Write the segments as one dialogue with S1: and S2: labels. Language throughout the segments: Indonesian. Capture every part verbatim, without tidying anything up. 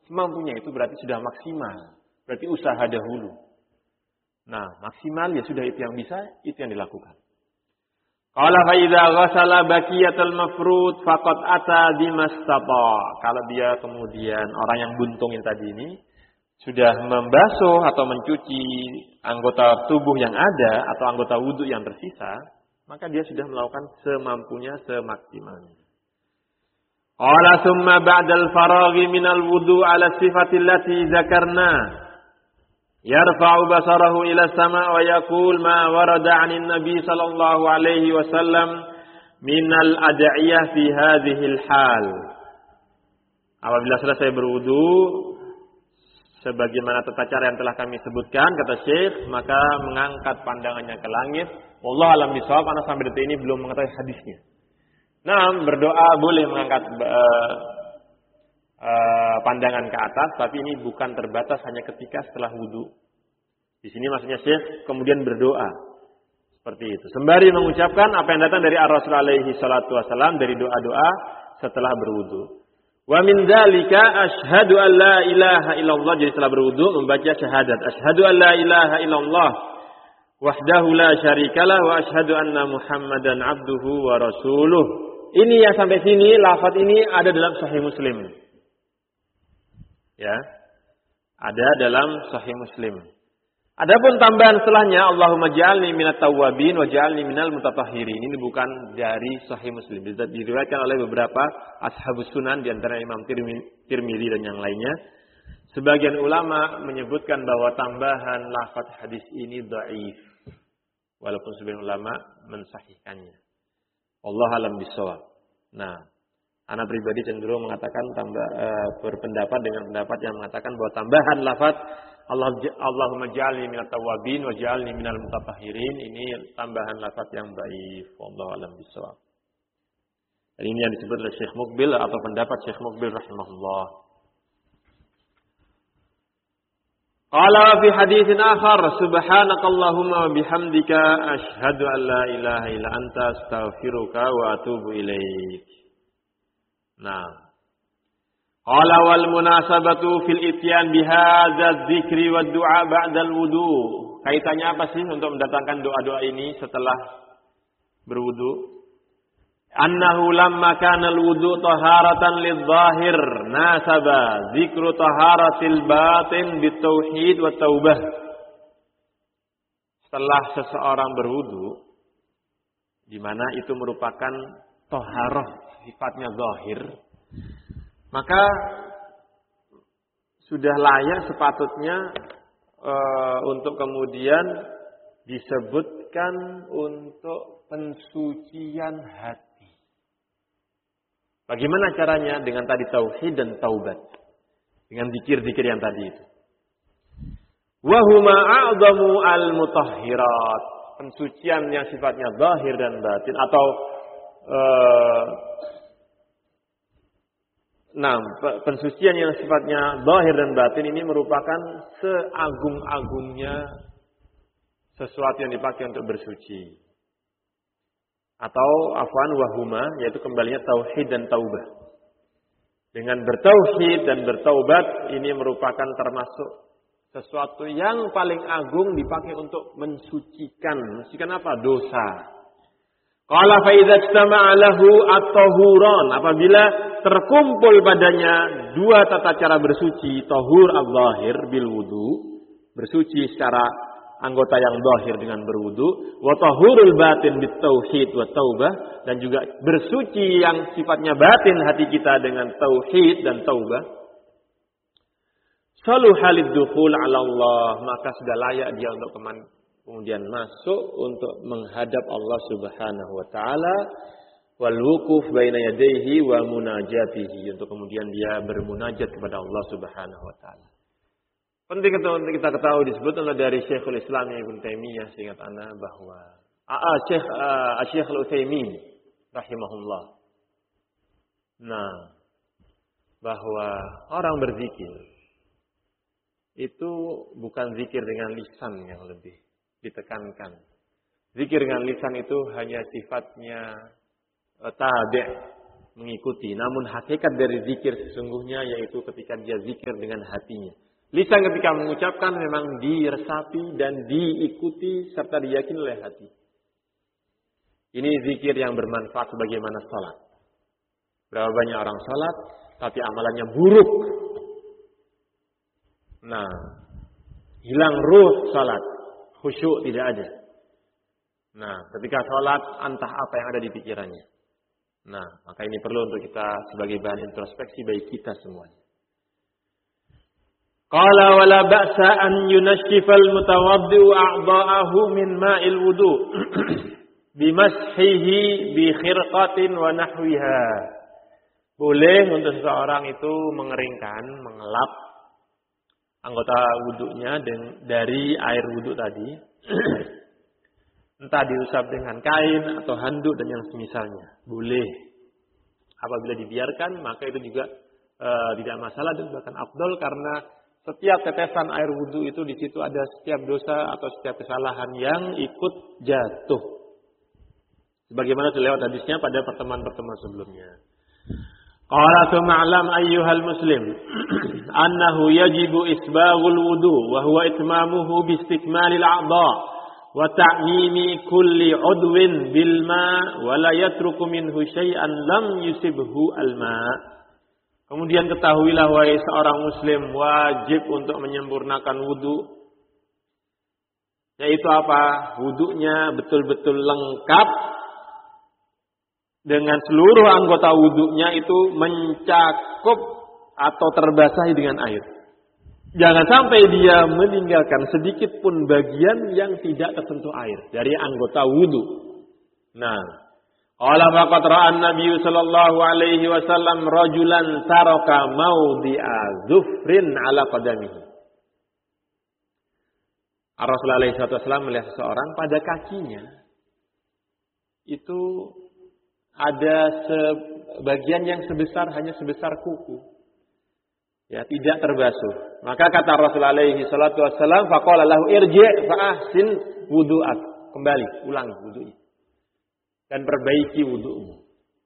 S1: semampunya itu berarti sudah maksimal. Berarti usaha dahulu. Nah, maksimal ya sudah itu yang bisa, itu yang dilakukan. Qala fa idza ghasala baqiyatal mafrud faqad ata bimastata. Kalau dia kemudian orang yang buntungin tadi ini sudah membasuh atau mencuci anggota tubuh yang ada atau anggota wudu yang tersisa, maka dia sudah melakukan semampunya, semaksimalnya. Qala thumma ba'dal faraghi minal wudu ala sifati allati dzakarna yarfa'u basarahu ila sama' wa yaqul ma warada 'anil nabi sallallahu alaihi wasallam minal ad'iyah fi hadhil hal. Apabila selesai berwudu sebagaimana tata cara yang telah kami sebutkan, kata Syekh, maka mengangkat pandangannya ke langit. Wallahu a'lam bishawab, karena sampai detik ini belum mengetahui hadisnya. Nah, berdoa boleh mengangkat uh, uh, pandangan ke atas, tapi ini bukan terbatas hanya ketika setelah wudu. Di sini maksudnya Syekh kemudian berdoa seperti itu, sembari mengucapkan apa yang datang dari Ar-Rasul alaihi salatu wasallam dari doa-doa setelah berwudu. Wa min dzalika asyhadu an la ilaha illallah, jadi setelah berwudu membaca syahadat asyhadu an la ilaha illallah wahdahu la syarikalah wa asyhadu anna Muhammadan abduhu wa rasuluh. Ini yang sampai sini lafaz ini ada dalam Sahih Muslim. Ya. Ada dalam Sahih Muslim. Adapun tambahan setelahnya Allahumma ja'alni minat tawwabin wa ja'alni minal mutatahhirin. Ini bukan dari Sahih Muslim. Diriwayatkan oleh beberapa ashabus sunan di antara Imam Tirmidzi dan yang lainnya. Sebagian ulama menyebutkan bahwa tambahan lafaz hadis ini dhaif. Walaupun sebagian ulama mensahihkannya. Allah alam bisawab. Nah, ana pribadi cenderung mengatakan tambah uh, berpendapat dengan pendapat yang mengatakan bahwa tambahan lafaz Allah Allahumma ja'alni minat tawwabin wa ja'alni minal mutatahhirin ini tambahan lafaz yang dhaif. Wallahu alam bisawab. Dan ini yang disebut oleh Syekh Muqbil atau pendapat Syekh Muqbil rahimahullah. Qala fi haditsin akhar subhanakallahumma wa bihamdika asyhadu an la ilaha illa anta astaghfiruka wa atubu ilaik. Nah, qala wal munasabatu fil ityan bihadza dzikri wad du'a ba'dal wudu. Kaitannya apa sih untuk mendatangkan doa-doa ini setelah berwudu? Annahu lamma kana al-wudu taharatan lidh-dhahir nasaba dzikru taharatil batin bitauhid wa taubah. Setelah seseorang berwudu, di mana itu merupakan taharah sifatnya zahir, maka sudah layak sepatutnya e, untuk kemudian disebutkan untuk pensucian hati. Bagaimana caranya? Dengan tadi tauhid dan taubat. Dengan zikir-zikir yang tadi itu. Wa huma a'zamu al-mutahhirat. Pensucian yang sifatnya zahir dan batin atau uh, nah, pensucian yang sifatnya zahir dan batin ini merupakan seagung-agungnya sesuatu yang dipakai untuk bersuci. Atau afwan wahuma, yaitu kembalinya tauhid dan taubah. Dengan bertauhid dan bertaubat ini merupakan termasuk sesuatu yang paling agung dipakai untuk mensucikan. Mensucikan apa? Dosa. Qala fa idza ijtama'a lahu at-tahuran, apabila terkumpul padanya dua tata cara bersuci, tahur al-zahir bil wudu, bersuci secara anggota yang zahir dengan berwudu, wa tahurul batin bit tauhid wa taubah, dan juga bersuci yang sifatnya batin hati kita dengan tauhid dan taubah. Saluhalid dukhul ala Allah, maka sudah layak dia untuk kemudian masuk untuk menghadap Allah Subhanahu wa taala, wal wuquf baina yadayhi wa munajatihi, untuk kemudian dia bermunajat kepada Allah Subhanahu wa taala. Penting untuk kita ketahui disebut oleh dari Syekhul Islam Ibnu Taimiyah, seingat ana bahwa ah Syekh uh, Syekh Al-Utsaimin rahimahullah. Nah, bahwa orang berzikir itu bukan zikir dengan lisan yang lebih ditekankan. Zikir dengan lisan itu hanya sifatnya uh, tabi', mengikuti. Namun hakikat dari zikir sesungguhnya yaitu ketika dia zikir dengan hatinya. Lisan ketika mengucapkan memang diresapi dan diikuti serta diyakini oleh hati. Ini zikir yang bermanfaat sebagaimana salat. Berapa banyak orang salat tapi amalannya buruk. Nah, hilang ruh salat, khusyuk tidak ada. Nah, ketika salat entah apa yang ada di pikirannya. Nah, maka ini perlu untuk kita sebagai bahan introspeksi bagi kita semuanya. Qala wala ba'sa an yunashifal mutawaddi'u a'dha'ahu min ma'il wudu' bimashihi bi khirqatin wa nahwiha. Boleh untuk seseorang itu mengeringkan, mengelap anggota wudunya dari air wudu tadi. Entah diusap dengan kain atau handuk dan yang semisalnya. Boleh. Apabila dibiarkan maka itu juga e, tidak masalah dan bahkan afdal karena setiap tetesan air wudu itu di situ ada setiap dosa atau setiap kesalahan yang ikut jatuh. Sebagaimana terlewat hadisnya pada pertemuan-pertemuan sebelumnya. Qala ma'lam ayyuhal muslim annahu yajibu isbaghul wudu wa huwa itmamuhu bi istikmalil a'dha wa ta'mimi kulli 'udwin bil ma' wa la yatruku minhu syai'an lam yusibhu al ma'. Kemudian ketahuilah wahai seorang muslim wajib untuk menyempurnakan wudu. Yaitu apa? Wudunya betul-betul lengkap dengan seluruh anggota wudunya itu mencakup atau terbasahi dengan air. Jangan sampai dia meninggalkan sedikit pun bagian yang tidak tersentuh air dari anggota wudu. Nah, qala faqad ra'a an-nabiy sallallahu alaihi wasallam rajulan taraka mawdi'a dhufrin ala qadamihi. Rasulullah alaihi wasallam melihat seseorang pada kakinya itu ada sebagian yang sebesar hanya sebesar kuku. Ya, tidak terbasuh. Maka kata Rasulullah alaihi salatu wasallam, faqala lahu irji' fa ahsin wudu'ak. Kembali, ulangi wudu'nya. Dan perbaiki wudu'mu.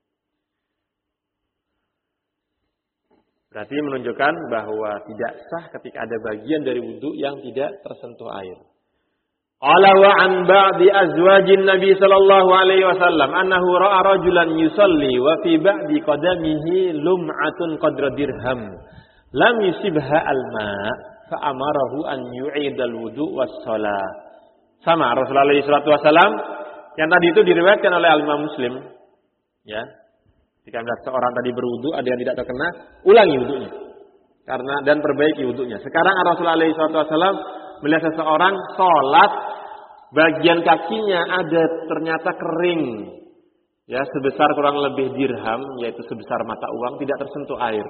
S1: Berarti menunjukkan bahwa tidak sah ketika ada bagian dari wudu yang tidak tersentuh air. Qala wa an ba'di azwajin Nabi sallallahu alaihi wasallam annahu ra'a rajulan yusalli wa fi ba'di qadamihi lum'atun qadra dirham lam yusibha al-ma' fa amarahu an yu'idal wudu' was shalah. Sama Rasulullah alaihi wasallam yang tadi itu diriwayatkan oleh Al-Imam Muslim, ya. Jika melihat seorang tadi berwudu ada yang tidak terkena, ulangi wudunya. Karena dan perbaiki wudunya. Sekarang Rasulullah alaihi wasallam melihat seseorang sholat, bagian kakinya ada ternyata kering, ya sebesar kurang lebih dirham, yaitu sebesar mata uang, tidak tersentuh air.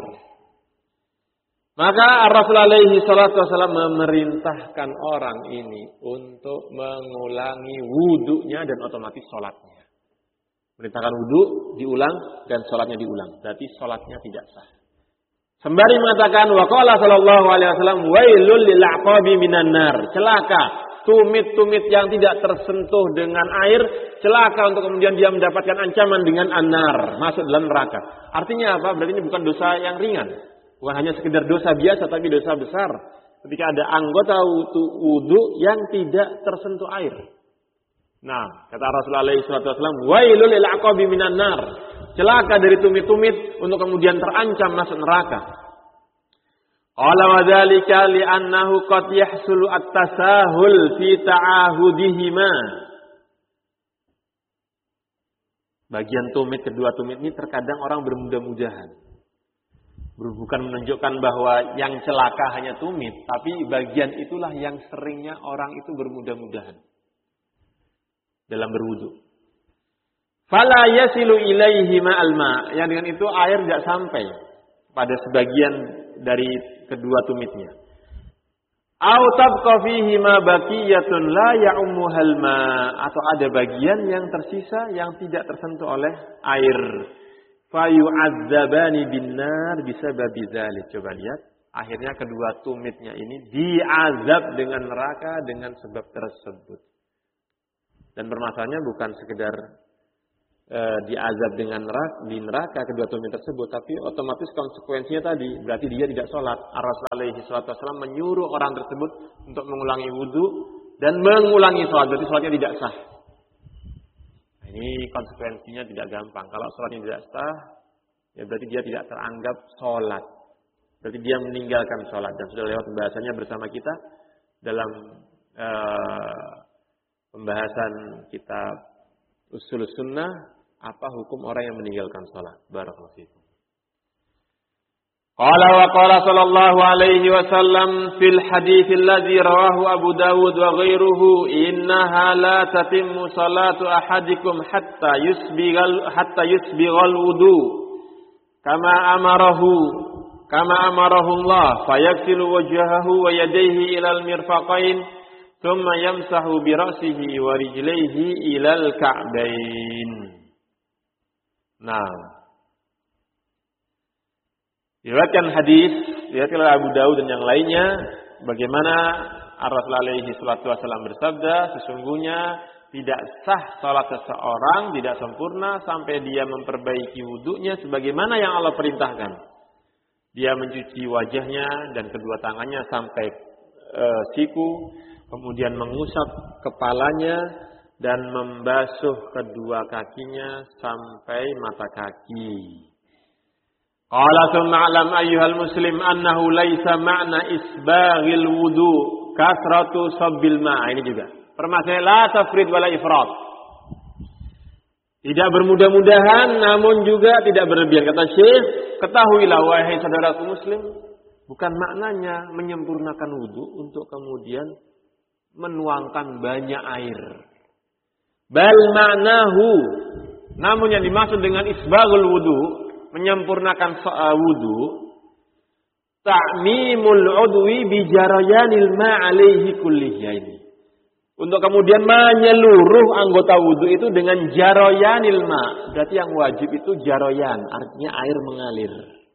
S1: Maka Rasulullah alaihi wasallam memerintahkan orang ini untuk mengulangi wudunya dan otomatis sholatnya. Perintahkan wudu diulang dan sholatnya diulang. Berarti sholatnya tidak sah. Sembari mengatakan waqala sallallahu alaihi wasallam wailul lil aqabi minan nar. Celaka tumit-tumit yang tidak tersentuh dengan air, celaka untuk kemudian dia mendapatkan ancaman dengan an-nar, masuk dalam neraka. Artinya apa? Berarti ini bukan dosa yang ringan. Bukan hanya sekedar dosa biasa tapi dosa besar. Ketika ada anggota wudu yang tidak tersentuh air. Nah, kata Rasulullah alaihi wasallam, wailul lil aqabi minan nar. Celaka dari tumit-tumit untuk kemudian terancam masuk neraka. Qala wa dzalika li annahu qad yahsulu at-tasahul fi ta'ahudihima. Bagian tumit kedua tumit ini terkadang orang bermudah-mudahan. Bukan menunjukkan bahwa yang celaka hanya tumit, tapi bagian itulah yang seringnya orang itu bermudah-mudahan dalam berwudu. Fala yasilu ilaihi ma'al ma', yang dengan itu air tidak sampai pada sebagian dari kedua tumitnya. Au tabqa fihi ma baqiyatun la ya'ummuhal ma', atau ada bagian yang tersisa yang tidak tersentuh oleh air. Fayu'adzabani binnar bisababi dzalik. Coba lihat, akhirnya kedua tumitnya ini diazab dengan neraka dengan sebab tersebut. Dan permasalahannya bukan sekedar e, diazab dengan neraka, di neraka kedua tumin tersebut, tapi otomatis konsekuensinya tadi berarti dia tidak sholat. Rasulullah alaihi wasallam menyuruh orang tersebut untuk mengulangi wudu dan mengulangi sholat, berarti sholatnya tidak sah. Nah, ini konsekuensinya tidak gampang. Kalau sholatnya tidak sah, ya berarti dia tidak teranggap sholat. Berarti dia meninggalkan sholat. Dan sudah lewat pembahasannya bersama kita dalam uh, pembahasan kitab Ushul Sunnah, apa hukum orang yang meninggalkan sholat. Barakallahu fiikum. Qala wa qala sallallahu alaihi wasallam fil hadits alladzi rawahu Abu Dawud wa ghairuhu, innaha la tatimmu salatu ahadikum hatta yusbighal hatta yusbighal wudu kama amarahu kama amarahu Allah fayaghsilu wajhahu wa yadayhi ilal mirfaqain thumma yamsahu bi ra'sihi wa rijlaihi ilal ka'bain. Nah, diriwayatkan hadis diriwayatkan oleh Abu Dawud dan yang lainnya bagaimana Rasulullah alaihi wasallam bersabda, sesungguhnya tidak sah salat seseorang, tidak sempurna sampai dia memperbaiki wudunya sebagaimana yang Allah perintahkan. Dia mencuci wajahnya dan kedua tangannya sampai e, siku, kemudian mengusap kepalanya dan membasuh kedua kakinya sampai mata kaki. Qala thumma alam ayyuhal muslim annahu laisa ma'na isbaghil wudu kasratu sabbil ma'. Ini juga permasalahan la tafrid wala ifrat. Tidak bermudah-mudahan namun juga tidak berlebihan. Kata Syekh, ketahuilah wahai saudaraku muslim, bukan maknanya menyempurnakan wudu untuk kemudian menuangkan banyak air. Bal ma'nahu, namun yang dimaksud dengan isbaghul wudu, menyempurnakan wudu, ta'mimul udwi bi jarayanil ma' alaihi kullihi. Untuk kemudian menyeluruh anggota wudu itu dengan jaroyanil ma. Berarti yang wajib itu jaroyan, artinya air mengalir.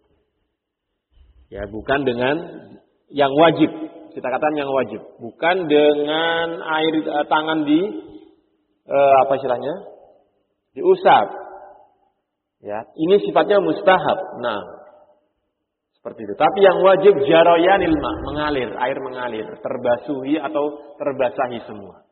S1: Ya, bukan dengan yang wajib. Kita katakan yang wajib, bukan dengan air eh, tangan di eh, apa istilahnya? Diusap. Ya, ini sifatnya mustahab. Nah, seperti itu. Tapi yang wajib jaroyanil ma, mengalir, air mengalir, terbasuhi atau terbasahi semua.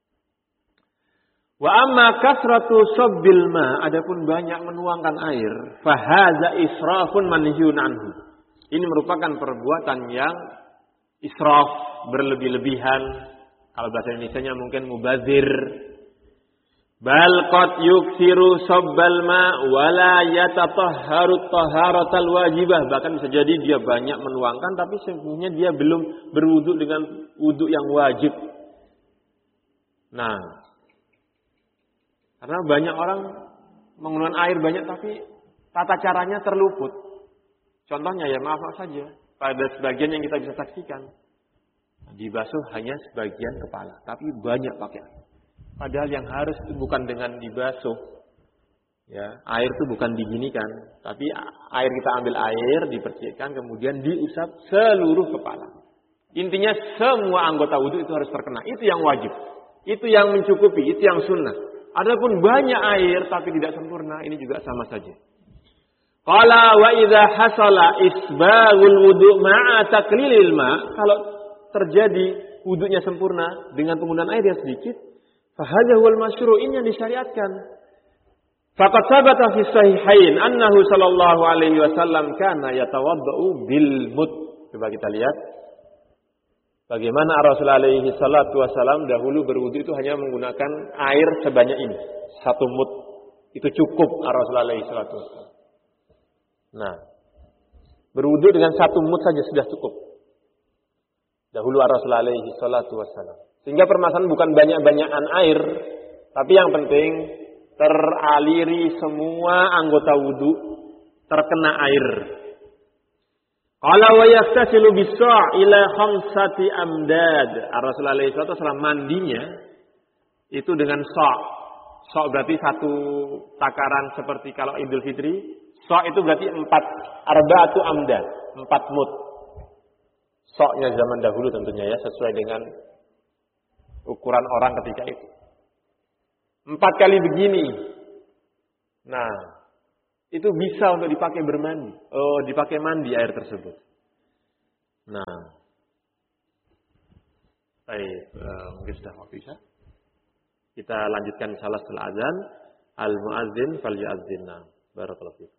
S1: Wa amma kasratu sabbil ma, adapun banyak menuangkan air, fahaza israfun manhiyun anhu. Ini merupakan perbuatan yang israf, berlebih-lebihan. Kalau bahasa Indonesianya mungkin mubazir. Bal qad yuksiru sabbal ma wala yatatahharu taharatal wajibah. Bahkan bisa jadi dia banyak menuangkan tapi sesungguhnya dia belum berwudu dengan wudu yang wajib. Nah, karena banyak orang menggunakan air banyak tapi tata caranya terluput. Contohnya ya maaf-maaf saja, pada sebagian yang kita bisa saksikan dibasuh hanya sebagian kepala, tapi banyak pakai air. Padahal yang harus bukan dengan dibasuh, ya air itu bukan diginikan, tapi air kita ambil air, dipercikan, kemudian diusap seluruh kepala. Intinya semua anggota wudu itu harus terkena. Itu yang wajib, itu yang mencukupi, itu yang sunnah. Adapun banyak air tapi tidak sempurna, ini juga sama saja. Qala wa idza hasala isbaghul wudu ma'a taqlilil ma, kalau terjadi wudunya sempurna dengan penggunaan air yang sedikit, fahadha huwal masyru', ini yang disyariatkan. Faqad sabata fi sahihain annahu sallallahu alaihi wasallam kana yatawaddau bil mud. Coba kita lihat bagaimana Rasulullah alaihi salatu wasallam dahulu berwudu itu hanya menggunakan air sebanyak ini, satu mud. Itu cukup Rasulullah alaihi salatu wasallam. Nah, berwudu dengan satu mud saja sudah cukup. Dahulu Rasulullah alaihi salatu wasallam. Sehingga permasalahan bukan banyak-banyakan air, tapi yang penting teraliri semua anggota wudu, terkena air. Qala wa yaktasilu bis-sa' ila khamsati amdad. Rasulullah alaihi wasallam mandinya itu dengan sa'. Sa' berarti satu takaran seperti kalau Idul Fitri. Sa' itu berarti empat, arba'atu amdad, empat mud. Sa'-nya zaman dahulu tentunya ya, sesuai dengan ukuran orang ketika itu. Empat kali begini. Nah, itu bisa untuk dipakai bermandi. Oh, dipakai mandi air tersebut. Nah, baik, uh, mungkin sudah waktu isya. Kita lanjutkan insyaallah setelah azan. Al-muadzin falyu'adzinna. Barakallahu fikum.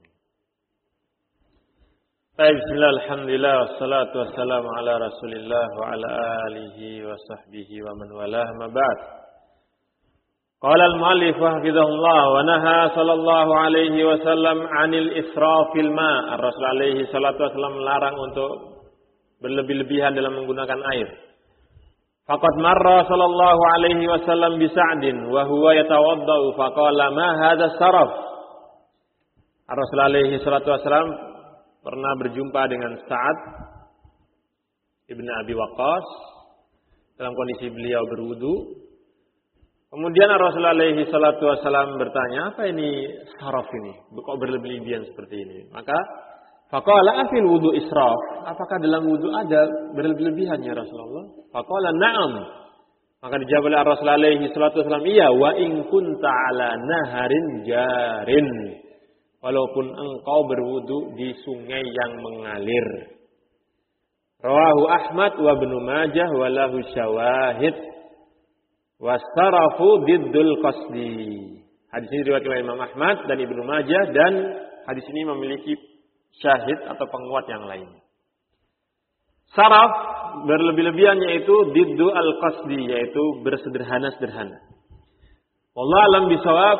S1: Baik, bismillah, alhamdulillah, wassalatu wassalamu ala rasulillah wa ala alihi wa sahbihi wa man walah, ma ba'd. Qala al-mu'allif hafizahullah wa naha sallallahu alaihi wasallam 'anil israfil ma'. Ar-Rasul alaihi salatu wasallam melarang untuk berlebih-lebihan dalam menggunakan air. Faqad marra sallallahu alaihi wasallam bi Sa'din wa huwa yatawaddau faqala ma hadha saraf. Ar-Rasul alaihi salatu wasallam pernah berjumpa dengan Sa'ad Ibn Abi Waqqas dalam kondisi beliau berwudu. Kemudian Rasulullah alaihi salatu wasallam bertanya, apa ini saraf ini? Kok berlebihan seperti ini? Maka faqala afil wudu israf? Apakah dalam wudu ada berlebihan ya Rasulullah? Faqala na'am. Maka dijawab oleh Rasulullah alaihi salatu wasallam, iya, wa in kunta ala naharin jarin. Walaupun engkau berwudu di sungai yang mengalir. Rawahu Ahmad wa Ibnu Majah wa lahu syawahid. Wasarafu diddul qasdi. Hadis ini diriwayatkan oleh Imam Ahmad dan Ibnu Majah, dan hadis ini memiliki syahid atau penguat yang lain. Saraf berlebih-lebihan yaitu diddu al-qasdi, yaitu bersederhana-sederhana. Wallahu alam bisawab.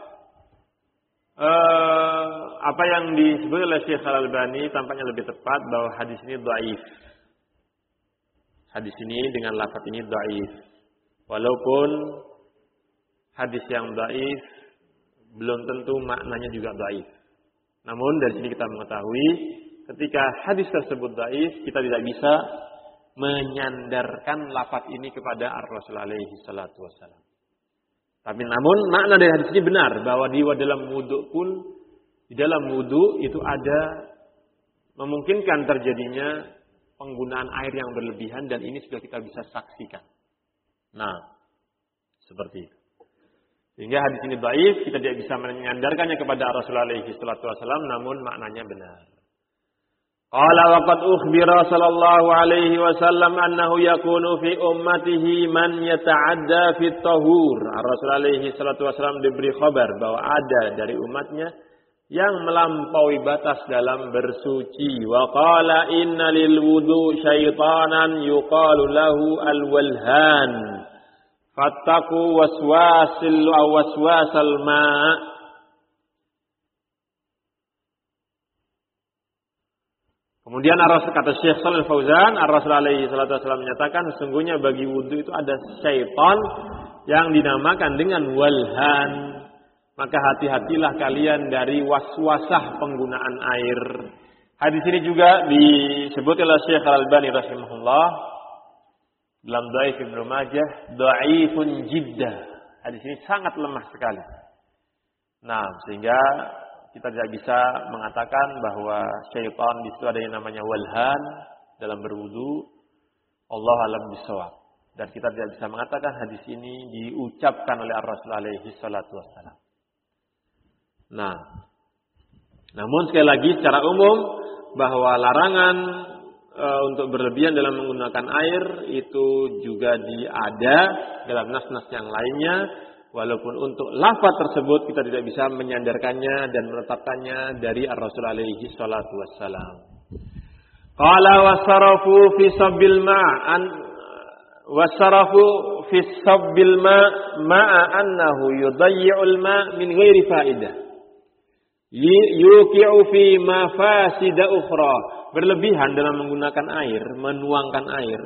S1: Uh, apa yang disebut oleh Syekh Al-Albani tampaknya lebih tepat bahwa hadis ini dhaif. Hadis ini dengan lafaz ini dhaif. Walaupun hadis yang dhaif belum tentu maknanya juga dhaif. Namun dari sini kita mengetahui ketika hadis tersebut dhaif, kita tidak bisa menyandarkan lafaz ini kepada Ar-Rasul alaihi salatu wasallam. Tapi namun makna dari hadis ini benar, bahwa di dalam wudu pun, di dalam wudu itu ada memungkinkan terjadinya penggunaan air yang berlebihan, dan ini sudah kita bisa saksikan. Nah, seperti itu. Sehingga hadis ini dhaif, kita tidak bisa menyandarkannya kepada Rasulullah alaihi salatu wasallam, namun maknanya benar. Qala wa qad ukhbira sallallahu alaihi wasallam annahu yakunu fi ummatihi man yata'adda fi tahur. Rasul alaihi salatu wasallam diberi kabar bahwa ada dari umatnya yang melampaui batas dalam bersuci. Wa qala inna lil wudu syaitanan yuqalu lahu al-walhan. Fattaqu waswasil aw waswasal ma'. Kemudian kata Syekh Shalih Fauzan, Ar-Rasul alaihi salatu wasallam menyatakan sesungguhnya bagi wudu itu ada syaitan yang dinamakan dengan walhan. Maka hati-hatilah kalian dari waswasah penggunaan air. Hadis ini juga disebut oleh Syekh Al-Albani rahimahullah dalam Dhaif Ibnu Majah, dhaifun jiddah. Hadis ini sangat lemah sekali. Nah, sehingga kita tidak bisa mengatakan bahwa syaitan di situ ada yang namanya walhan dalam berwudu. Allah alam bisawab. Dan kita tidak bisa mengatakan hadis ini diucapkan oleh Ar-Rasul alaihi salatu wassalam. Nah, namun sekali lagi secara umum bahwa larangan e, untuk berlebihan dalam menggunakan air itu juga ada dalam nas-nas yang lainnya. Walaupun untuk lafaz tersebut kita tidak bisa menyandarkannya dan menetapkannya dari Ar-Rasul alaihi salatu wassalam. Qala wasarafu fi sabbil ma'an wasarafu fi sabbil ma' ma'a annahu yudayyi'ul ma' min ghairi fa'idah. Yuqi'u fi mafasida ukhra. Berlebihan dalam menggunakan air, menuangkan air.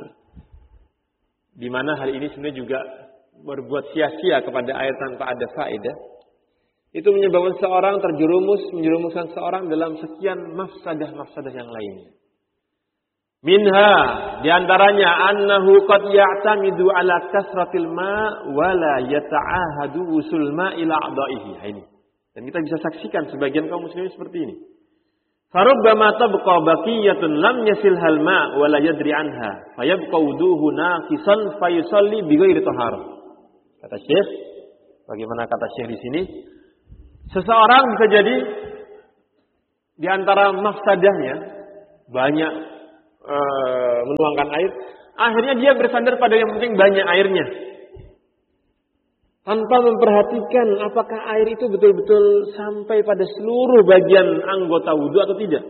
S1: Di mana hal ini sebenarnya juga berbuat sia-sia kepada air tanpa ada faedah, itu menyebabkan seorang terjerumus, menjerumuskan seorang dalam sekian mafsadah-mafsadah yang lainnya. Minha, diantaranya annahu qad ya'tamidu ala kasratil ma' wa la yata'ahadu wusul ma' ila a'dha'ihi. Ini. Dan kita bisa saksikan sebagian kaum muslimin seperti ini. Farubbama tabqa baqiyatun lam yasilhal ma' wa la yadri anha, fayabqa wuduhu naqisan fayusalli bighairi taharah. Kata Syekh, bagaimana kata Syekh di sini? Seseorang bisa jadi di antara mafsadahnya banyak e, menuangkan air, akhirnya dia bersandar pada yang penting banyak airnya. Tanpa memperhatikan apakah air itu betul-betul sampai pada seluruh bagian anggota wudhu atau tidak.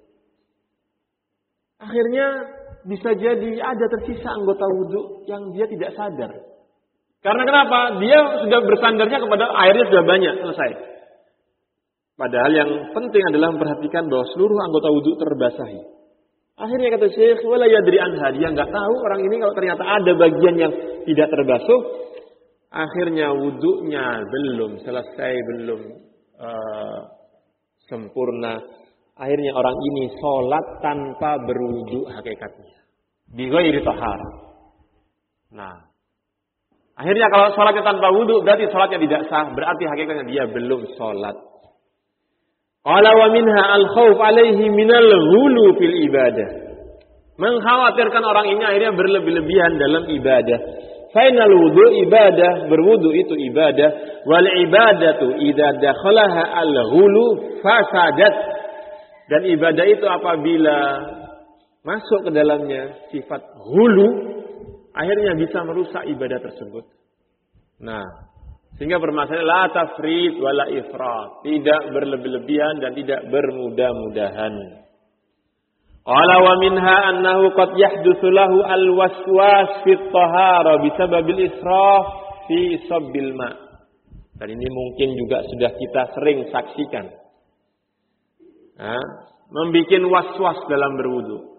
S1: Akhirnya bisa jadi ada tersisa anggota wudhu yang dia tidak sadar. Karena kenapa? Dia sudah bersandarnya kepada airnya sudah banyak, selesai. Padahal yang penting adalah memperhatikan bahwa seluruh anggota wudhu terbasahi. Akhirnya kata Syekh, wala yadri anha, dia nggak tahu orang ini kalau ternyata ada bagian yang tidak terbasuh, akhirnya wudhunya belum selesai, belum uh, sempurna. Akhirnya orang ini sholat tanpa berwudhu hakikatnya. Bi ghairi tahar. Nah, akhirnya kalau sholatnya tanpa wudhu berarti sholatnya tidak sah. Berarti hakikatnya dia belum sholat. Qala wa minha al-khawf alaihi minal ghulu fil ibadah. Mengkhawatirkan orang ini akhirnya berlebih-lebihan dalam ibadah. Final wudu ibadah, berwudu itu ibadah. Wal ibadatu idza dakhalaha al-ghulu fasadat. Dan ibadah itu apabila masuk ke dalamnya sifat hulu, akhirnya bisa merusak ibadah tersebut. Nah, sehingga permasalahan la tafrid wala ifrat, tidak berlebih-lebihan dan tidak bermudah-mudahan. Qala wa minha annahu qad yahdutsu lahu al-waswas fi at-tahara bisababil israf fi sabbil ma. Dan ini mungkin juga sudah kita sering saksikan. Nah, membikin was-was dalam berwudu.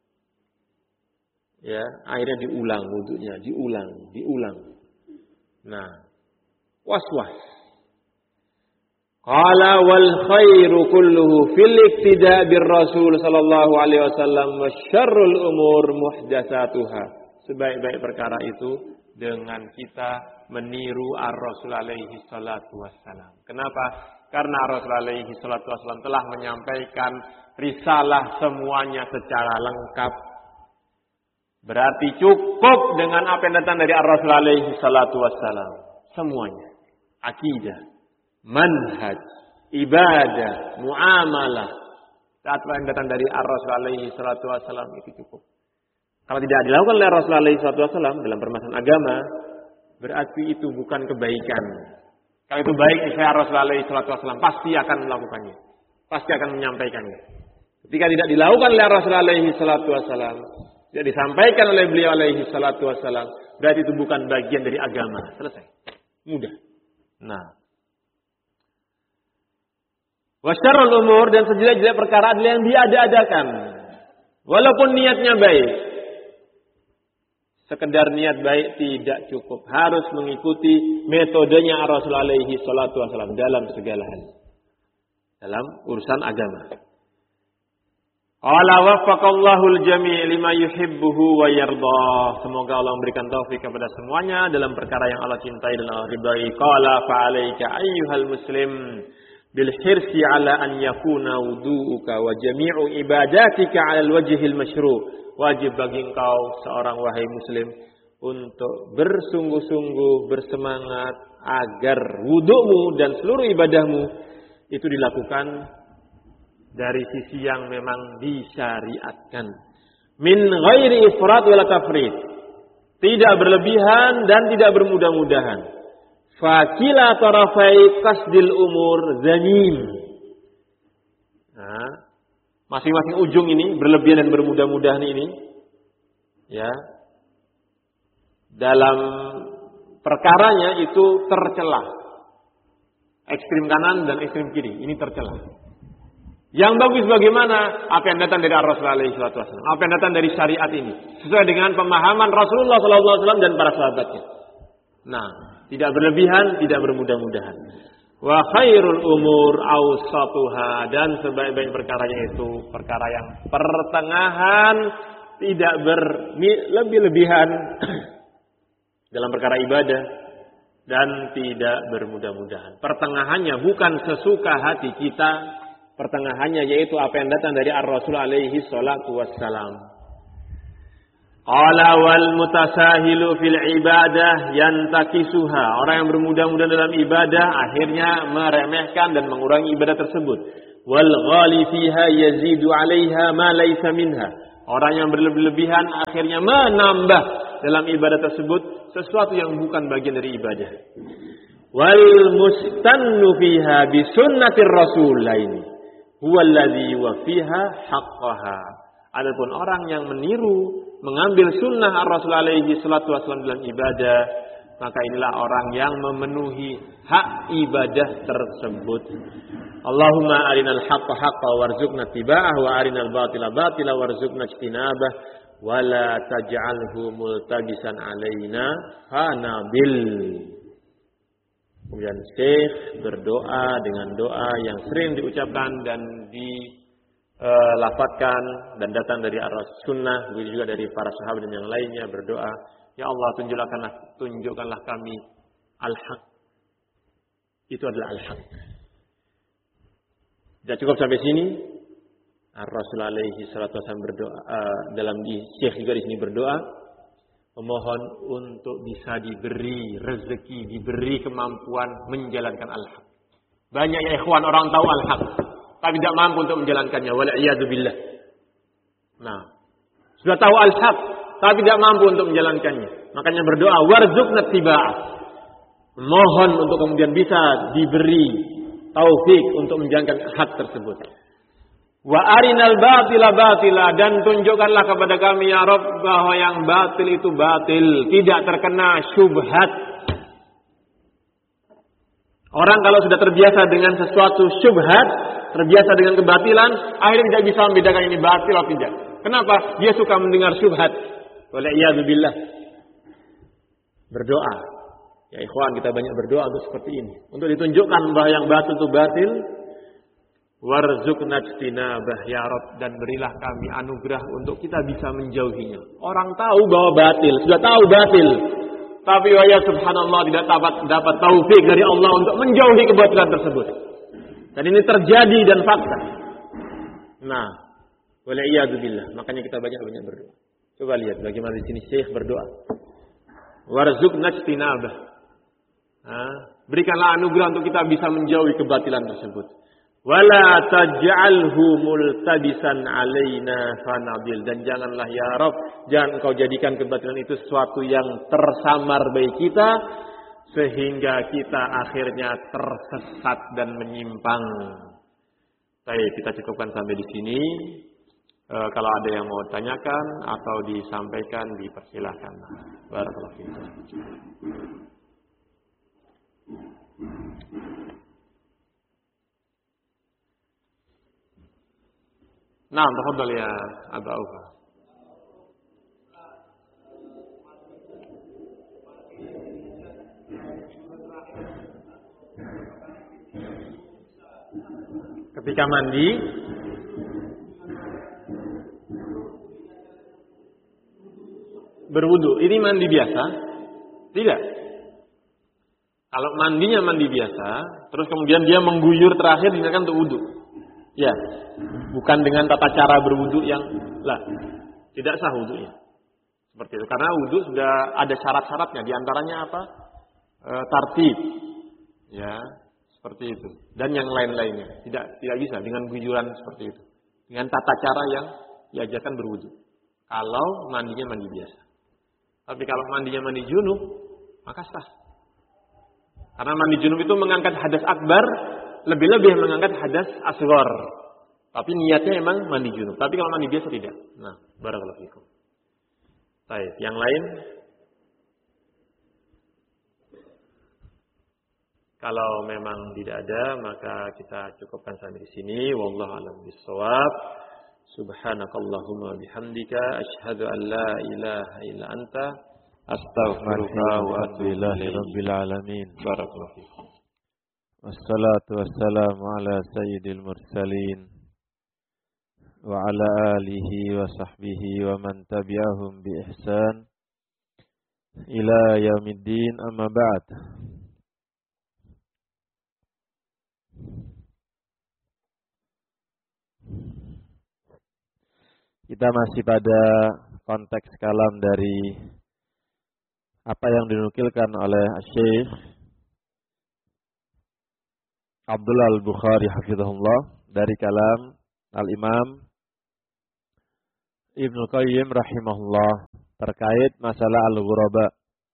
S1: Ya, akhirnya diulang wudunya, diulang, diulang. Nah, was-was. Qala wal khairu kulluhu fil iktida' bir Rasul sallallahu alaihi wasallam wa syarrul umur muhdatsatuha. Sebaik-baik perkara itu dengan kita meniru ar-Rasul alaihi salatu wassalam. Kenapa? Karena Rasulullah alaihi salatu wassalam telah menyampaikan risalah semuanya secara lengkap. Berarti cukup dengan apa yang datang dari Rasulullah alaihi salatu wassalam. Semuanya. Akidah, manhaj, ibadah, muamalah. Apa yang datang dari Rasulullah alaihi salatu wassalam itu cukup. Kalau tidak dilakukan oleh Rasulullah alaihi salatu wassalam dalam permasalahan agama, berarti itu bukan kebaikan. Kalau itu baik, niscaya Rasulullah alaihi salatu wasallam pasti akan melakukannya. Pasti akan menyampaikannya. Ketika tidak dilakukan oleh Rasulullah alaihi salatu wasallam, tidak disampaikan oleh beliau alaihi salatu wasallam, berarti itu bukan bagian dari agama. Selesai. Mudah. Nah. Wa syarrul umur, dan sejelek-jelek perkara adalah yang diada-adakan. Walaupun niatnya baik. Sekedar niat baik tidak cukup. Harus mengikuti metodenya Rasulullah alaihi salatu wasallam dalam segala hal. Dalam urusan agama. Qala waffaqallahu al-jami' lima yuhibbuhu wa yardah. Semoga Allah memberikan taufik kepada semuanya dalam perkara yang Allah cintai dan Allah ridai. Qala fa'alaika ayyuhal muslim bil hirsi ala an yakuna wudu'uka wa jami'u ibadatika 'ala al-wajhil masyru'. Wajib bagi engkau seorang wahai muslim untuk bersungguh-sungguh bersemangat agar wudukmu dan seluruh ibadahmu itu dilakukan dari sisi yang memang disyariatkan. Min ghairi ifrat wala tafrid. Tidak berlebihan dan tidak bermudah-mudahan. Fakila tarafai qasdil umur zanim. Nah, masing-masing ujung ini berlebihan dan bermudah-mudahan ini, ya, dalam perkaranya itu tercela. Ekstrim kanan dan ekstrim kiri ini tercela. Yang bagus bagaimana? Apa yang datang dari Rasulullah alaihi wasallam, apa yang datang dari syariat ini, sesuai dengan pemahaman Rasulullah sallallahu alaihi wasallam dan para sahabatnya. Nah, tidak berlebihan, tidak bermudah-mudahan. Wa khairul umur awsatuha, dan sebaik-baik perkaranya itu perkara yang pertengahan, tidak berlebih-lebihan dalam perkara ibadah dan tidak bermudah-mudahan. Pertengahannya bukan sesuka hati kita, pertengahannya yaitu apa yang datang dari Ar-Rasul alaihi salatu wassalam. Qala wal mutasahilu fil ibadah yantakisuha. Orang yang bermudah-mudah dalam ibadah akhirnya meremehkan dan mengurangi ibadah tersebut. Wal ghali fiha yazidu 'alaiha ma laysa minha. Orang yang berlebihan akhirnya menambah dalam ibadah tersebut sesuatu yang bukan bagian dari ibadah. Wal mustannu fiha bi sunnatir rasul laini huwa alladhi yuwaffiha haqqaha. Adapun orang yang meniru mengambil sunnah ar-Rasul alaihi salatu wasallam dalam ibadah, maka inilah orang yang memenuhi hak ibadah tersebut. Allahumma arinal haqqa haqqa warzuqna tiba'ah wa arinal batila batila warzuqna ijtinabah wa la taj'alhu multabisan alaina fanabil. Kemudian Syekh berdoa dengan doa yang sering diucapkan dan di Uh, lafadzkan dan datang dari ar-rasul sunnah, begitu juga dari para sahabat dan yang lainnya berdoa, ya Allah tunjukkanlah tunjukkanlah kami al-haq. Itu adalah al-haq. Tidak cukup sampai sini. Ar-Rasul alaihi salatu wasallam berdoa uh, dalam di Syekh juga di sini berdoa memohon untuk bisa diberi rezeki, diberi kemampuan menjalankan al-haq. Banyak ya ikhwan orang tahu al-haq tapi tidak mampu untuk menjalankannya. Wal'iyadzubillah. Nah, sudah tahu al-haq, tapi tidak mampu untuk menjalankannya. Makanya berdoa, warzuqna tiba'ah. Mohon untuk kemudian bisa diberi taufik untuk menjalankan hak tersebut. Wa arinal batila batila, dan tunjukkanlah kepada kami ya Rabb bahwa yang batil itu batil, tidak terkena syubhat. Orang kalau sudah terbiasa dengan sesuatu syubhat, terbiasa dengan kebatilan, akhirnya tidak bisa membedakan ini batil atau tidak. Kenapa? Dia suka mendengar syubhat. Wal'iyadzubillah. Berdoa. Ya ikhwan, kita banyak berdoa untuk seperti ini. Untuk ditunjukkan bahwa yang batil itu batil. Warzuqna ijtinabah ya Rabb, dan berilah kami anugerah untuk kita bisa menjauhinya. Orang tahu bahwa batil, sudah tahu batil. Tapi ya subhanallah tidak dapat dapat taufik dari Allah untuk menjauhi kebatilan tersebut. Dan ini terjadi dan fakta. Nah, wal'iyadzubillah. Makanya kita banyak-banyak berdoa. Coba lihat bagaimana di sini Syekh berdoa. Warzuqna ijtinabah. Berikanlah anugerah untuk kita bisa menjauhi kebatilan tersebut. Wala taj'alhu multabisan alaina fanabil, dan janganlah ya Rabb, jangan engkau jadikan kebatilan itu sesuatu yang tersamar bagi kita sehingga kita akhirnya tersesat dan menyimpang. Baik, kita cukupkan sampai di sini. E, kalau ada yang mau tanyakan atau disampaikan dipersilahkan. Barakallahu fiikum. Nah, tafadhal ya Aba Aufa. Ketika mandi berwudu, ini mandi biasa? Tidak. Kalau mandinya mandi biasa, terus kemudian dia mengguyur terakhir digunakan untuk wudu. Ya, bukan dengan tata cara berwudu yang lah, tidak sah wudunya. Seperti itu. Karena wudu sudah ada syarat-syaratnya, di antaranya apa? E, tartib. Ya, seperti itu. Dan yang lain-lainnya. Tidak tidak bisa dengan gujuran seperti itu. Dengan tata cara yang diajarkan berwudu. Kalau mandinya mandi biasa. Tapi kalau mandinya mandi junub, maka sah. Karena mandi junub itu mengangkat hadas akbar, lebih-lebih mengangkat hadas asghar. Tapi niatnya emang mandi junub. Tapi kalau mandi biasa tidak. Nah, barakallahu fikum. Baik, yang lain? Kalau memang tidak ada, maka kita cukupkan sampai di sini. Wallahu a'lam bishawab. Subhanakallahumma bihamdika asyhadu an la ilaha illa anta astaghfiruka wa atubu ilaik.
S2: Rabbil alamin.
S1: Barakallahu fikum.
S2: Wassalatu wassalamu ala sayyidil mursalin wa ala alihi wa sahbihi wa man tabi'ahum bi ihsan ila yaumiddin, amma ba'd. Kita masih pada konteks kalam dari apa yang dinukilkan oleh Syekh Abdullah Al-Bukhari hafizahullah dari kalam Al-Imam Ibnu Qayyim rahimahullah terkait masalah al-ghuraba.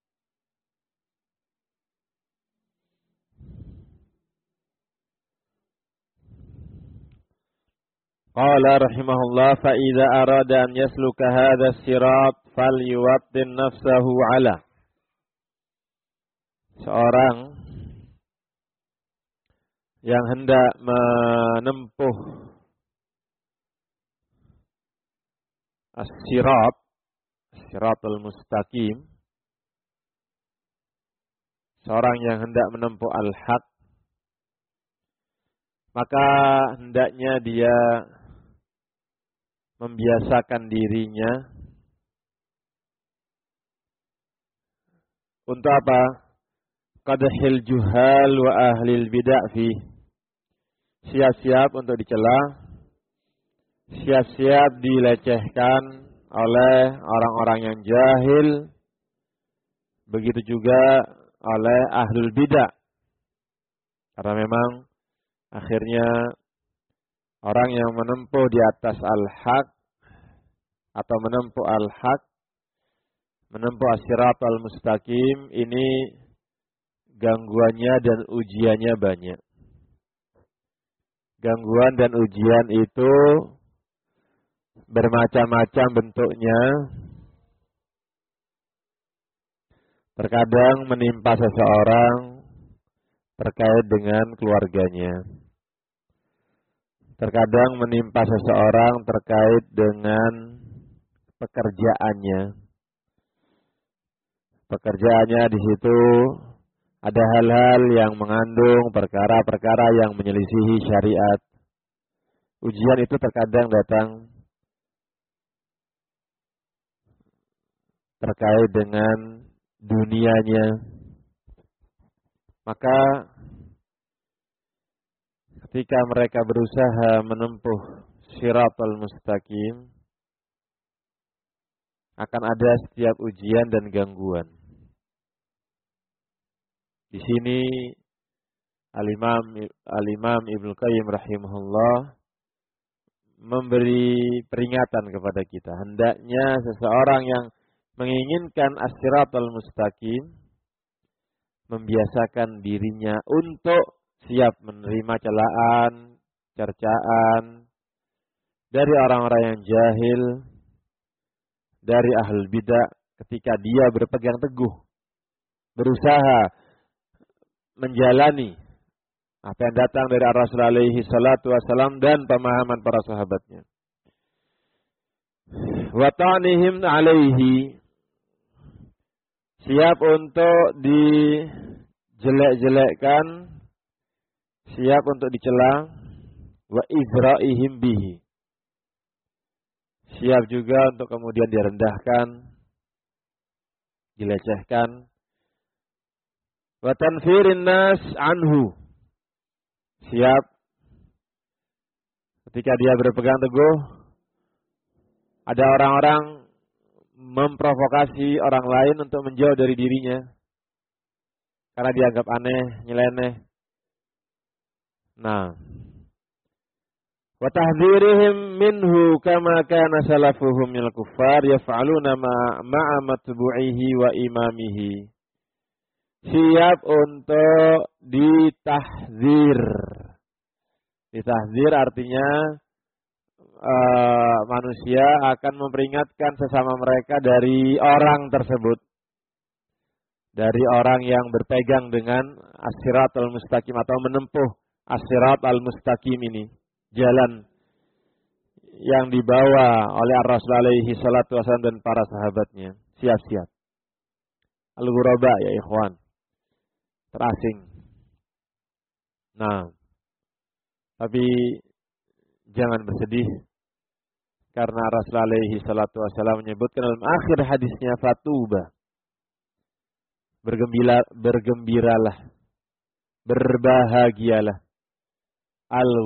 S2: Qala rahimahullah fa idza arada an yasluka hadha as-sirat falyuwattin nafsahu ala. Seorang yang hendak menempuh as-sirat, as-siratul mustaqim, seorang yang hendak menempuh al-haq, maka hendaknya dia membiasakan dirinya untuk apa? Qadhil juhal wa ahlil bid'ah fi. Siap-siap untuk dicela, siap-siap dilecehkan oleh orang-orang yang jahil, begitu juga oleh ahlul bid'ah. Karena memang akhirnya orang yang menempuh di atas al-haq atau menempuh al-haq, menempuh as-sirat al-mustaqim, ini gangguannya dan ujiannya banyak. Gangguan dan ujian itu bermacam-macam bentuknya. Terkadang menimpa seseorang terkait dengan keluarganya. Terkadang menimpa seseorang terkait dengan pekerjaannya. Pekerjaannya di situ ada hal-hal yang mengandung perkara-perkara yang menyelisihi syariat. Ujian itu terkadang datang terkait dengan dunianya. Maka ketika mereka berusaha menempuh Shiratal Mustaqim, akan ada setiap ujian dan gangguan. Di sini Al-Imam Al-Imam Ibnu Qayyim rahimahullah memberi peringatan kepada kita. Hendaknya seseorang yang menginginkan as-siratal mustaqim membiasakan dirinya untuk siap menerima celaan, cercaan dari orang-orang yang jahil, dari ahlul bidah ketika dia berpegang teguh, berusaha menjalani apa yang datang dari Rasul alaihi salatu wasalam dan pemahaman para sahabatnya. Wa ta'nihim alaihi, siap untuk dijelek-jelekkan, siap untuk dicela, wa izra'ihim bihi, siap juga untuk kemudian direndahkan, dilecehkan, wa tanfirin nas anhu, siap ketika dia berpegang teguh ada orang-orang memprovokasi orang lain untuk menjauh dari dirinya karena dianggap aneh, nyeleneh. Nah, wa tahdhirihim minhu kama kana salafuhum minal kuffar yaf'aluna ma'a matbu'ihi wa imamihi. Siap untuk ditahzir. Ditahzir artinya uh, manusia akan memperingatkan sesama mereka dari orang tersebut. Dari orang yang berpegang dengan as-siratal mustaqim atau menempuh as-siratal mustaqim ini. Jalan yang dibawa oleh Rasul alaihi salatu wasallam dan para sahabatnya. Siap-siap. Al-ghuraba ya ikhwan. Terasing. Nah, tapi jangan bersedih karena Rasul alaihi salatu wasallam menyebutkan dalam akhir hadisnya fatuba. Bergembira, bergembiralah, berbahagialah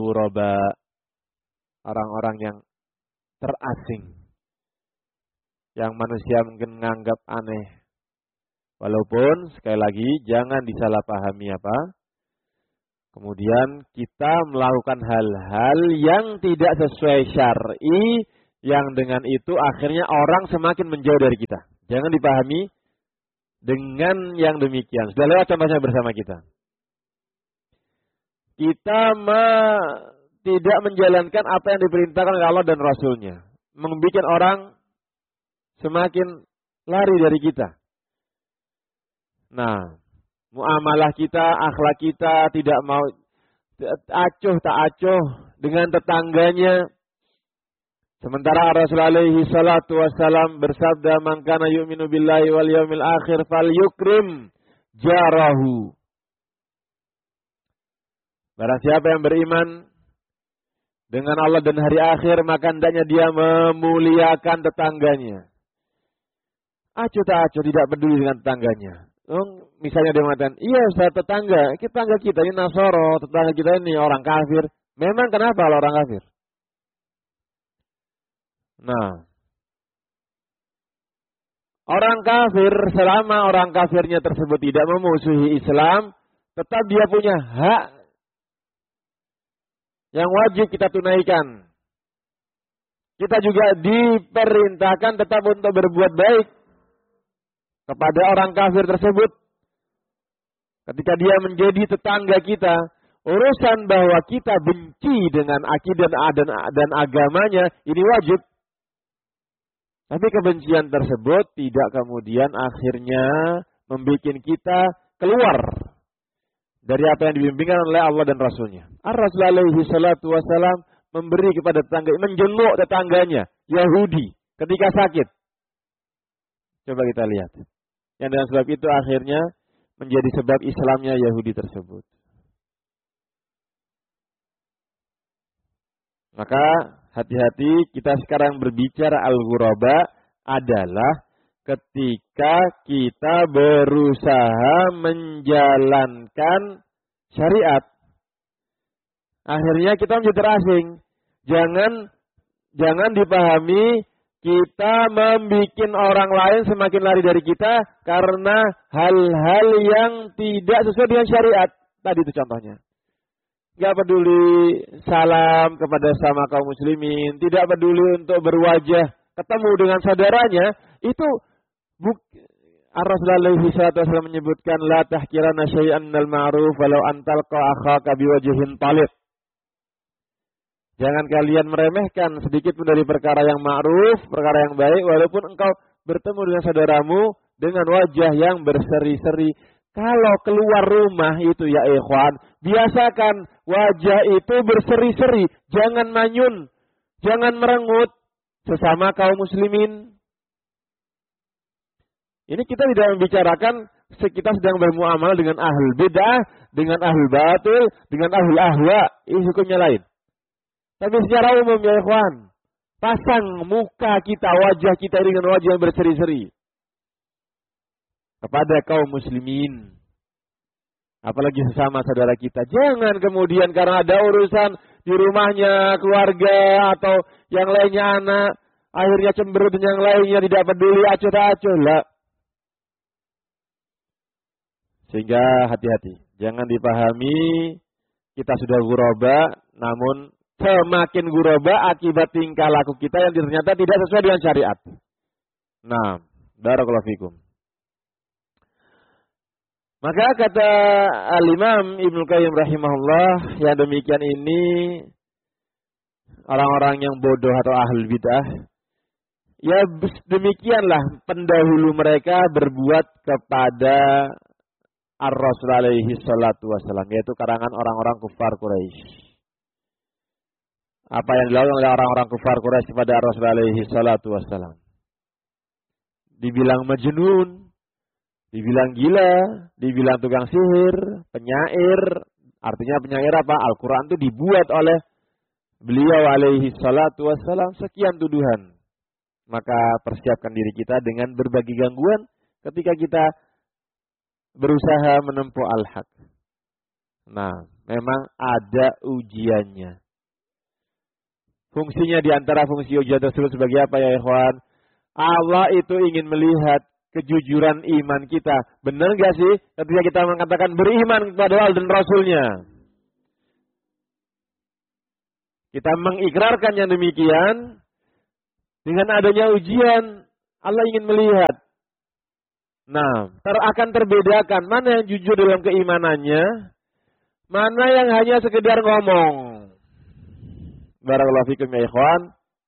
S2: al-ghuraba, orang-orang yang terasing, yang manusia mungkin menganggap aneh. Walaupun sekali lagi jangan disalahpahami apa? Kemudian kita melakukan hal-hal yang tidak sesuai syar'i, yang dengan itu akhirnya orang semakin menjauh dari kita. Jangan dipahami dengan yang demikian. Sudah lewat contohnya bersama kita. Kita me, tidak menjalankan apa yang diperintahkan oleh Allah dan Rasulnya. Membuat orang semakin lari dari kita. Nah, muamalah kita, akhlak kita tidak mau acuh tak acuh dengan tetangganya. Sementara Rasulullah alaihi salatu wassalam bersabda, "Man kana yu'minu billahi wal yawmil akhir falyukrim jarahu." Barang siapa yang beriman dengan Allah dan hari akhir, maka hendaknya dia memuliakan tetangganya. Acuh tak acuh, tidak peduli dengan tetangganya. Oh, misalnya dia mengatakan, iya Ustaz, tetangga, tetangga kita ini Nasoro, tetangga kita ini orang kafir. Memang kenapa kalau orang kafir? Nah, orang kafir, selama orang kafirnya tersebut tidak memusuhi Islam, tetap dia punya hak yang wajib kita tunaikan. Kita juga diperintahkan tetap untuk berbuat baik kepada orang kafir tersebut. Ketika dia menjadi tetangga kita, urusan bahwa kita benci dengan akidah dan, dan agamanya, ini wajib. Tapi kebencian tersebut tidak kemudian akhirnya membuat kita keluar dari apa yang dibimbingkan oleh Allah dan Rasulnya. Ar-Rasul alaihi salatu wassalam memberi kepada tetangga, menjenguk tetangganya, Yahudi, ketika sakit. Coba kita lihat. Yang dengan sebab itu akhirnya menjadi sebab Islamnya Yahudi tersebut. Maka hati-hati, kita sekarang berbicara al-ghuraba adalah ketika kita berusaha menjalankan syariat. Akhirnya kita menjadi terasing. Jangan jangan dipahami kita membuat orang lain semakin lari dari kita karena hal-hal yang tidak sesuai dengan syariat. Tadi itu contohnya. Tidak peduli salam kepada sama kaum muslimin, tidak peduli untuk berwajah ketemu dengan saudaranya, itu buk Ar-Rasul alaihi salatu wasallam menyebutkan la tahkirana syai'an minal ma'ruf walau antalqa akhaka biwajhin talib. Jangan kalian meremehkan sedikit pun dari perkara yang ma'ruf, perkara yang baik, walaupun engkau bertemu dengan saudaramu dengan wajah yang berseri-seri. Kalau keluar rumah itu ya ikhwan, biasakan wajah itu berseri-seri, jangan manyun, jangan merengut sesama kaum muslimin. Ini kita tidak membicarakan kita sedang bermuamalah dengan ahlul bid'ah, dengan ahlul batil, dengan ahlul ahwa, ini hukumnya lain. Tapi secara umum ya ikhwan, pasang muka kita, wajah kita dengan wajah yang berseri-seri kepada kaum muslimin, apalagi sesama saudara kita. Jangan kemudian karena ada urusan di rumahnya, keluarga atau yang lainnya anak, akhirnya cemberut dan yang lainnya tidak peduli, acuh-acuh lah. Sehingga hati-hati, jangan dipahami kita sudah ghuraba, namun semakin ghuraba akibat tingkah laku kita yang ternyata tidak sesuai dengan syariat. Nah, barakallahu fikum. Maka kata Al-Imam Ibnu Qayyim rahimahullah, yang demikian ini orang-orang yang bodoh atau ahlul bid'ah, ya demikianlah pendahulu mereka berbuat kepada Ar-Rasul alaihi salatu wassalam, yaitu karangan orang-orang kufar Quraisy. Apa yang dilakukan oleh orang-orang kufar Quraisy kepada Ar-Rasul alaihi salatu wassalam? Dibilang majnun, dibilang gila, dibilang tukang sihir, penyair. Artinya penyair apa? Al-Quran itu dibuat oleh beliau alaihi salatu wassalam, sekian tuduhan. Maka persiapkan diri kita dengan berbagai gangguan ketika kita berusaha menempuh al-haq. Nah, memang ada ujiannya. Fungsinya diantara fungsi ujian tersebut sebagai apa ya ikhwan? Allah itu ingin melihat kejujuran iman kita. Benar gak sih ketika kita mengatakan beriman kepada Allah dan Rasulnya? Kita mengikrarkan yang demikian. Dengan adanya ujian, Allah ingin melihat. Nah, ter akan terbedakan mana yang jujur dalam keimanannya, mana yang hanya sekedar ngomong. Barakallahu fikum ya ikhwan.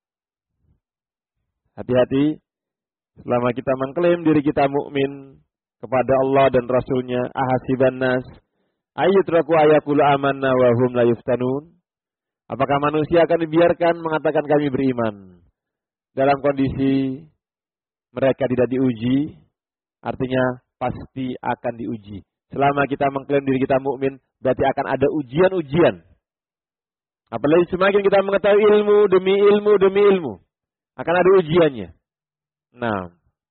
S2: Hati-hati. Selama kita mengklaim diri kita mukmin kepada Allah dan Rasulnya, ahasiban nas ayyutraku ayaqulu amanna wa hum la yuftanun. Apakah manusia akan dibiarkan mengatakan kami beriman dalam kondisi mereka tidak diuji? Artinya pasti akan diuji. Selama kita mengklaim diri kita mukmin, berarti akan ada ujian-ujian. Apalagi semakin kita mengetahui ilmu demi ilmu demi ilmu, akan ada ujiannya. Nah,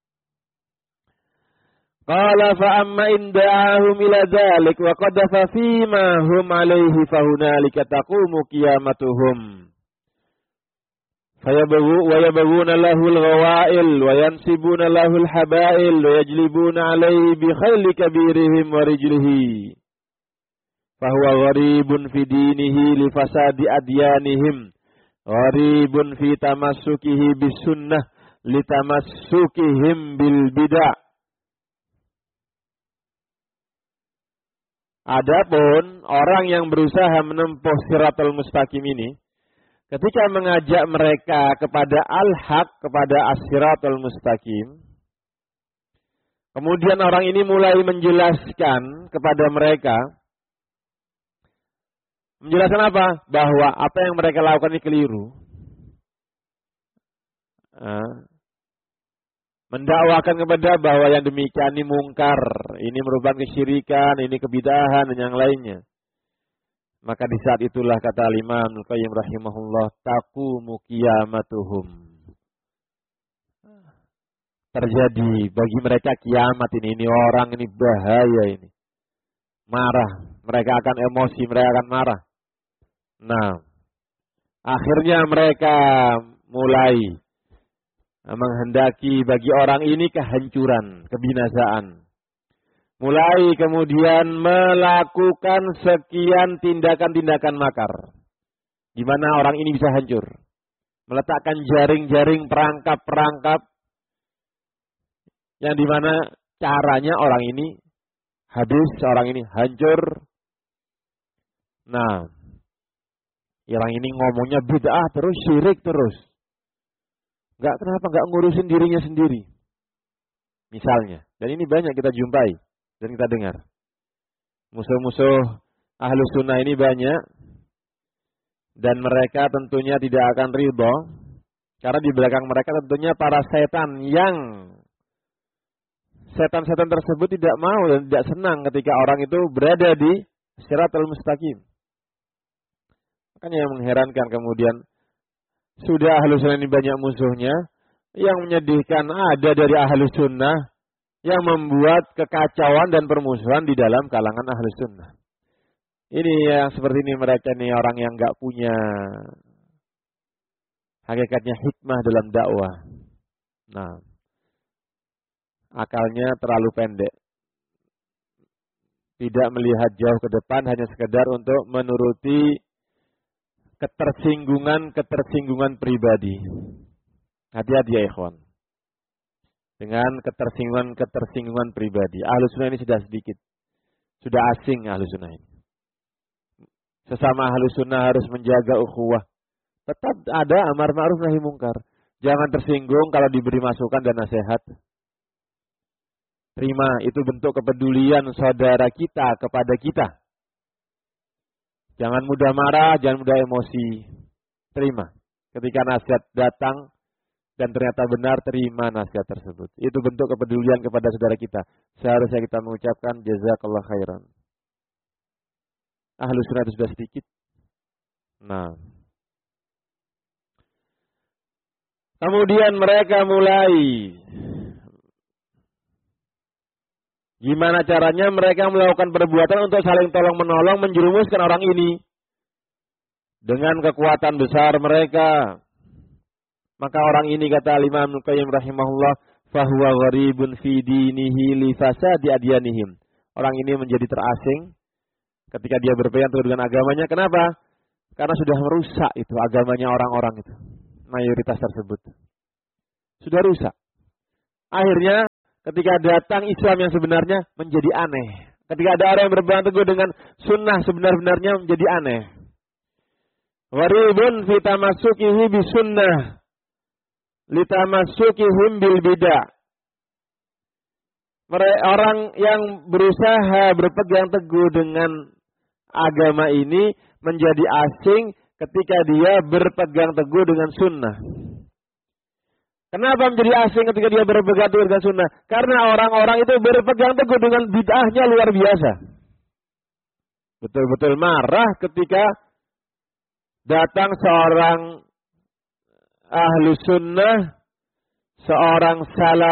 S2: qala fa amma in da'ahum ila dzalik wa qadafa fima hum alaihi fa hunalika taqumu qiyamatuhum fayabawu wa yabawuna lahul ghawail wa yansibuna lahul habail wa yajlibuna alaihi bi khayli kabirihim wa rijlihi fa huwa gharibun fi dinihi li fasadi adyanihim gharibun fi tamassukihi bis sunnah litamassukihim bil bid'ah. Adapun orang yang berusaha menempuh siratal mustaqim ini, ketika mengajak mereka kepada al-haq, kepada as-siratal mustaqim, kemudian orang ini mulai menjelaskan kepada mereka, menjelaskan apa? Bahwa apa yang mereka lakukan ini keliru. Mendakwakan kepada bahwa yang demikian ini mungkar, ini merupakan kesyirikan, ini kebidahan dan yang lainnya. Maka di saat itulah kata Imam Al-Qayyim rahimahullah, taqumu qiyamatuhum. Terjadi bagi mereka kiamat ini, ini orang ini bahaya ini. Marah, mereka akan emosi, mereka akan marah. Nah, akhirnya mereka mulai menghendaki bagi orang ini kehancuran, kebinasaan. Mulai kemudian melakukan sekian tindakan-tindakan makar. Di mana orang ini bisa hancur. Meletakkan jaring-jaring perangkap-perangkap. Yang di mana caranya orang ini habis, orang ini hancur. Nah, orang ini ngomongnya bid'ah terus, syirik terus. Enggak, kenapa enggak ngurusin dirinya sendiri? Misalnya. Dan ini banyak kita jumpai dan kita dengar. Musuh-musuh ahlu sunnah ini banyak. Dan mereka tentunya tidak akan ridho. Karena di belakang mereka tentunya para setan yang setan-setan tersebut tidak mau dan tidak senang ketika orang itu berada di siratal mustaqim. Makanya yang mengherankan kemudian, sudah ahlu sunnah ini banyak musuhnya, yang menyedihkan ada dari ahlu sunnah yang membuat kekacauan dan permusuhan di dalam kalangan ahlu sunnah. Ini yang seperti ini, mereka ini orang yang gak punya hakikatnya hikmah dalam dakwah. Nah, akalnya terlalu pendek. Tidak melihat jauh ke depan, hanya sekedar untuk menuruti ketersinggungan-ketersinggungan pribadi. Hati-hati ya ikhwan. Dengan ketersinggungan-ketersinggungan pribadi. Ahlu sunnah ini sudah sedikit. Sudah asing ahlu sunnah ini. Sesama ahlu sunnah harus menjaga ukhuwah. Tetap ada amar ma'ruf nahi mungkar. Jangan tersinggung kalau diberi masukan dan nasihat. Terima, itu bentuk kepedulian saudara kita kepada kita. Jangan mudah marah, jangan mudah emosi. Terima. Ketika nasihat datang dan ternyata benar, terima nasihat tersebut. Itu bentuk kepedulian kepada saudara kita. Seharusnya kita mengucapkan jazakallah khairan. Ahlu sunnah itu sudah sedikit. Nah. Kemudian mereka mulai. Gimana caranya mereka melakukan perbuatan untuk saling tolong-menolong, menjerumuskan orang ini. Dengan kekuatan besar mereka. Maka orang ini kata Imam Ibnu Qayyim rahimahullah, fahuwa gharibun fi dinihi li fasadi adyanihim. Orang ini menjadi terasing ketika dia berpegang teguh dengan agamanya. Kenapa? Karena sudah merusak itu agamanya orang-orang itu. Mayoritas tersebut sudah rusak. Akhirnya ketika datang Islam yang sebenarnya menjadi aneh. Ketika ada orang yang berpegang teguh dengan sunnah sebenar-benarnya menjadi aneh. Gharibun fi tamassukihi bi sunnah litamassukihim bil bidah. Orang yang berusaha berpegang teguh dengan agama ini menjadi asing ketika dia berpegang teguh dengan sunnah. Kenapa menjadi asing ketika dia berpegang teguh dengan sunnah? Karena orang-orang itu berpegang teguh dengan bid'ahnya luar biasa. Betul-betul marah ketika datang seorang ahlu sunnah, seorang salaf